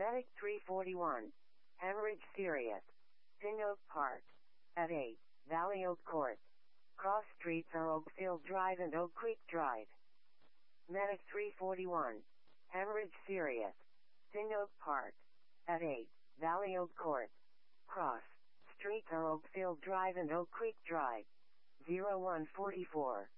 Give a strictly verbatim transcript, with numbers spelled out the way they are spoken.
Medic three forty-one. Hemorrhage serious. Pin Oak Park. At eight. Valley Oak Court. Cross streets are Oakfield Drive and Oak Creek Drive. Medic three forty-one. Hemorrhage serious. Pin Oak Park. At eight. Valley Oak Court. Cross streets are Oakfield Drive and Oak Creek Drive. zero one four four.